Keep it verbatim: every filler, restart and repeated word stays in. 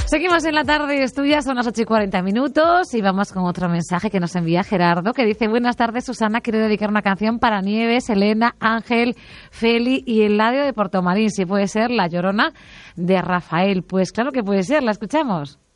Seguimos en la tarde, es tuya, son las ocho y cuarenta minutos y vamos con otro mensaje que nos envía Gerardo, que dice: buenas tardes, Susana, quiero dedicar una canción para Nieves, Elena, Ángel, Feli y Eladio de Portomarín, si puede ser La Llorona de Rafael. Pues claro que puede ser, la escuchamos.